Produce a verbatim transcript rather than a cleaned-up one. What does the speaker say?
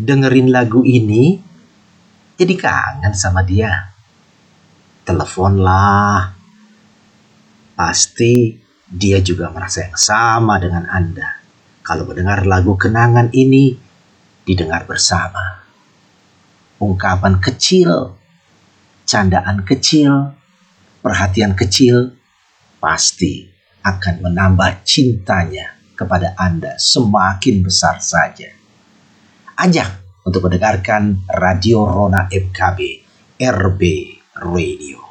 dengerin lagu ini jadi kangen sama dia. Teleponlah. Pasti dia juga merasa yang sama dengan Anda. Kalau mendengar lagu kenangan ini didengar bersama. Ungkapan kecil, candaan kecil, perhatian kecil pasti akan menambah cintanya kepada Anda semakin besar saja. Ajak untuk mendengarkan Radio Rona M K B R B Radio.